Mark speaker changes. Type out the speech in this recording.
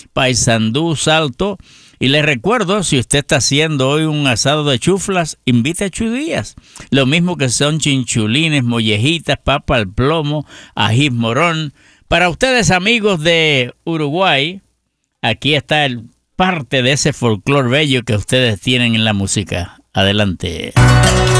Speaker 1: Paysandú, Salto. Y les recuerdo, si usted está haciendo hoy un asado de chuflas, invite a Chu Díaz. Lo mismo que son chinchulines, mollejitas, papa al plomo, ají morón. Para ustedes, amigos de Uruguay, aquí está parte de ese folclore bello que ustedes tienen en la música. Adelante.